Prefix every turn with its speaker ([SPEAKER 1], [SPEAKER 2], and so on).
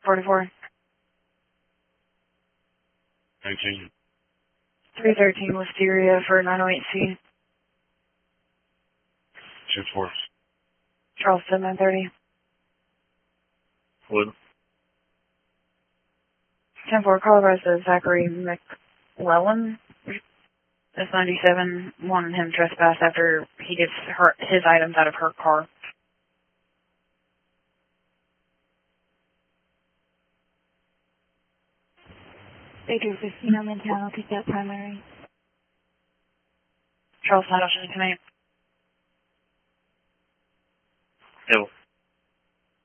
[SPEAKER 1] 44.
[SPEAKER 2] 19.
[SPEAKER 1] 313 Wisteria for 908C.
[SPEAKER 2] Shift force.
[SPEAKER 1] Charleston 930.
[SPEAKER 2] Wood.
[SPEAKER 1] 10-4, call arrest of Zachary McClellan. S97 wanted him trespass after he gets his items out of her car.
[SPEAKER 3] Baker 15, I'm in town. I'll take that primary.
[SPEAKER 1] Charleston, Washington 8.
[SPEAKER 2] Hill.